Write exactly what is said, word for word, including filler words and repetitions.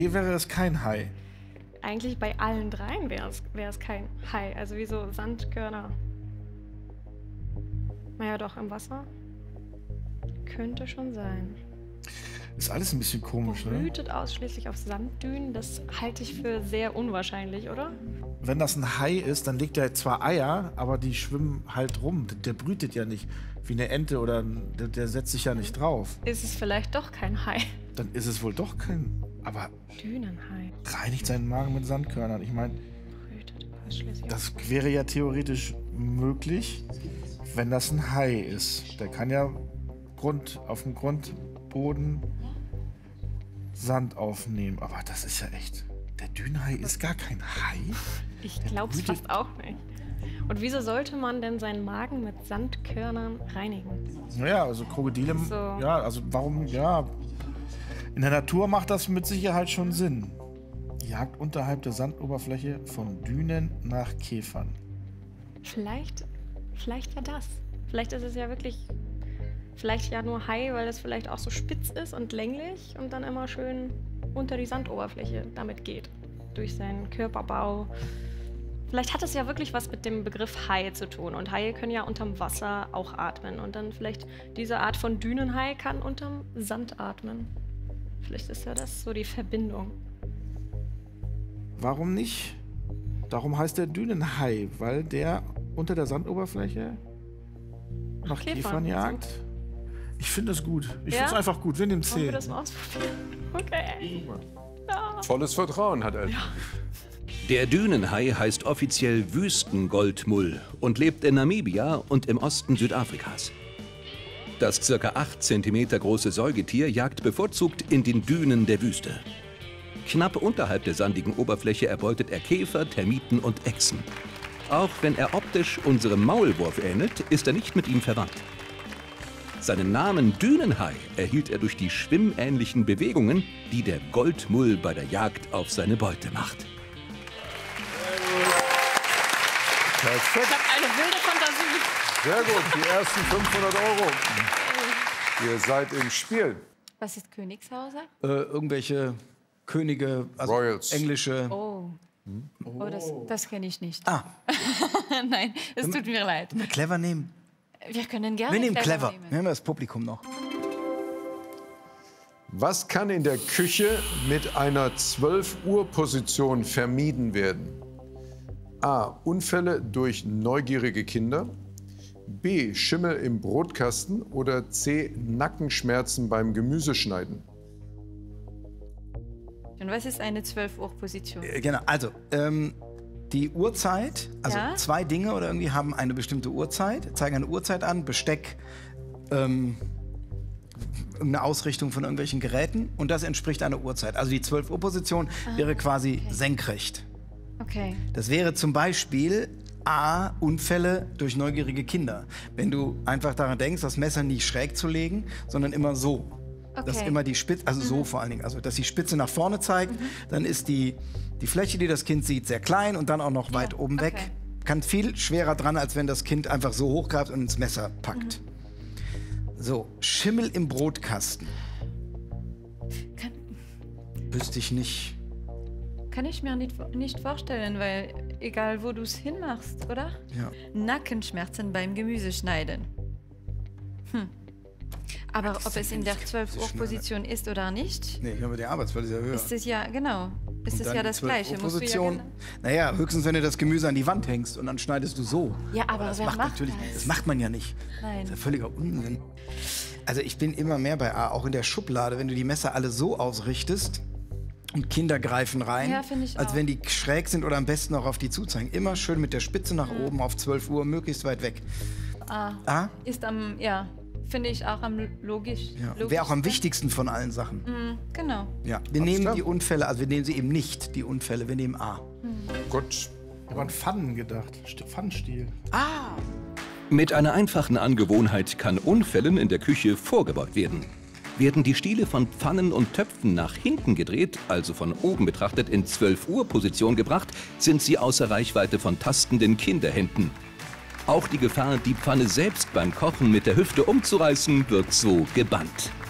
Hier wäre es kein Hai. Eigentlich bei allen dreien wäre es, wäre es kein Hai. Also wie so Sandkörner. Naja, doch, im Wasser. Könnte schon sein. Ist alles ein bisschen komisch, ne? Brütet ausschließlich auf Sanddünen. Das halte ich für sehr unwahrscheinlich, oder? Wenn das ein Hai ist, dann legt er zwar Eier, aber die schwimmen halt rum. Der brütet ja nicht wie eine Ente oder der, der setzt sich ja nicht drauf. Ist es vielleicht doch kein Hai? Dann ist es wohl doch kein... Aber Dünenhai. reinigt seinen Magen mit Sandkörnern. Ich meine, Brütet ausschließlich das wäre ja theoretisch möglich, wenn das ein Hai ist. Der kann ja Grund, auf dem Grundboden Sand aufnehmen. Aber das ist ja echt... Der Dünenhai ist gar kein Hai? Ich glaube es fast auch nicht. Und wieso sollte man denn seinen Magen mit Sandkörnern reinigen? Naja, also Krokodile... So. Ja, also warum... Ja... In der Natur macht das mit Sicherheit schon Sinn. Jagd unterhalb der Sandoberfläche von Dünen nach Käfern. Vielleicht, vielleicht ja das. Vielleicht ist es ja wirklich, vielleicht ja nur Hai, weil es vielleicht auch so spitz ist und länglich und dann immer schön unter die Sandoberfläche damit geht. Durch seinen Körperbau. Vielleicht hat es ja wirklich was mit dem Begriff Hai zu tun. Und Haie können ja unterm Wasser auch atmen. Und dann vielleicht diese Art von Dünenhai kann unterm Sand atmen. Vielleicht ist ja das so die Verbindung. Warum nicht? Darum heißt der Dünenhai, weil der unter der Sandoberfläche nach Käfern, Käfern jagt. Ich finde das gut. Ich Ja? finde es einfach gut. Wir nehmen Wollen wir zehn. das mal ausprobieren? Okay. Ja. Volles Vertrauen hat er. Der Dünenhai heißt offiziell Wüstengoldmull und lebt in Namibia und im Osten Südafrikas. Das ca. acht Zentimeter große Säugetier jagt bevorzugt in den Dünen der Wüste. Knapp unterhalb der sandigen Oberfläche erbeutet er Käfer, Termiten und Echsen. Auch wenn er optisch unserem Maulwurf ähnelt, ist er nicht mit ihm verwandt. Seinen Namen Dünenhai erhielt er durch die schwimmähnlichen Bewegungen, die der Goldmull bei der Jagd auf seine Beute macht. Perfekt. Ich habe eine wilde Fantasie. Sehr gut, die ersten fünfhundert Euro. Ihr seid im Spiel. Was ist Königshauser? Äh, irgendwelche Könige, also Royals. englische. Oh. Oh, das, das kenne ich nicht. Ah, Nein, es tut mir leid. wir clever nehmen. Wir können gerne Wir nehmen clever. nehmen. Nehmen wir das Publikum noch. Was kann in der Küche mit einer zwölf Uhr Position vermieden werden? A. Unfälle durch neugierige Kinder. B. Schimmel im Brotkasten. Oder C. Nackenschmerzen beim Gemüseschneiden. Und was ist eine zwölf Uhr Position? Äh, Genau, also ähm, die Uhrzeit, also Ja? zwei Dinge oder irgendwie haben eine bestimmte Uhrzeit, zeigen eine Uhrzeit an, Besteck, ähm, eine Ausrichtung von irgendwelchen Geräten und das entspricht einer Uhrzeit. Also die zwölf Uhr Position wäre quasi senkrecht. Okay. Das wäre zum Beispiel A. Unfälle durch neugierige Kinder. Wenn du einfach daran denkst, das Messer nicht schräg zu legen, sondern immer so. Dass Okay. immer die Spitze, also so vor allen Dingen, also dass die Spitze nach vorne zeigt, dann ist die, die Fläche, die das Kind sieht, sehr klein und dann auch noch weit oben weg. okay. Kann viel schwerer dran, als wenn das Kind einfach so hochgreift und ins Messer packt. So, Schimmel im Brotkasten. Kann, Wüsste ich nicht. kann ich mir nicht, nicht vorstellen, weil egal wo du es hinmachst, oder? Ja. Nackenschmerzen beim Gemüseschneiden. Hm. Aber ob es in der zwölf Uhr Position ist oder nicht, Nee, aber der Arbeitsfall ist ja höher. ist es ja, genau, ist Und es dann ja die das zwölf Gleiche. Uhr Musst du ja Position. genau- Naja, höchstens wenn du das Gemüse an die Wand hängst und dann schneidest du so. Ja, aber das wer macht macht natürlich, das? das macht man ja nicht. Nein. Das ist ja völliger Unsinn. Also ich bin immer mehr bei A, auch in der Schublade, wenn du die Messer alle so ausrichtest und Kinder greifen rein, Ja, finde ich als auch. wenn die schräg sind oder am besten auch auf die zuzeigen. Immer schön mit der Spitze nach oben auf zwölf Uhr, möglichst weit weg. Ah, A, ist am, ja, finde ich auch am logisch. ja. logischsten. Wäre auch am wichtigsten von allen Sachen. Mhm, genau. Ja. Wir nehmen klar. die Unfälle, also wir nehmen sie eben nicht, die Unfälle, wir nehmen A. Gut. Ich habe an Pfannen gedacht. St- Pfannenstiel. Mit einer einfachen Angewohnheit kann Unfällen in der Küche vorgebeugt werden. Werden die Stiele von Pfannen und Töpfen nach hinten gedreht, also von oben betrachtet in zwölf Uhr Position gebracht, sind sie außer Reichweite von tastenden Kinderhänden. Auch die Gefahr, die Pfanne selbst beim Kochen mit der Hüfte umzureißen, wird so gebannt.